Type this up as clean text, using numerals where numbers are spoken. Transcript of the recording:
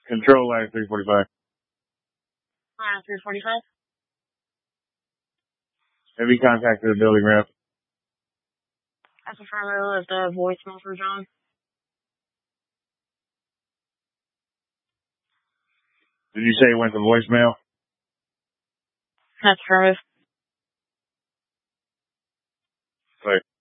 Control ladder 345. Ladder 345. Have you contacted the building rep? That's affirmative. The voicemail for John. Did you say it went to voicemail? That's affirmative. Right.